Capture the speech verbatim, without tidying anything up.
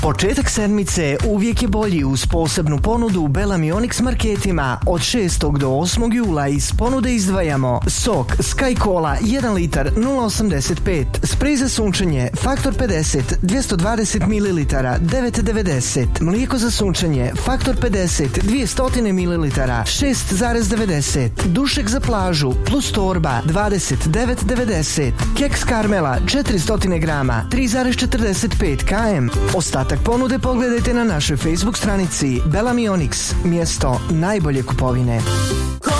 Početak sedmice uvijek je bolji uz posebnu ponudu u Bellamy Onyx marketima. Od šestog do osmog jula iz ponude izdvajamo sok Sky Cola jedan litar nula osamdeset pet, sprej za sunčanje Faktor pedeset dvjesto dvadeset mililitara devet devedeset, mlijeko za sunčanje Faktor pedeset dvjesto mililitara šest devedeset, dušek za plažu plus torba dvadeset devet devedeset, keks karmela četiristo grama tri četrdeset pet kilograma. Ostatak ponude pogledajte na našoj Facebook stranici Bellamy Onyx, mjesto najbolje kupovine.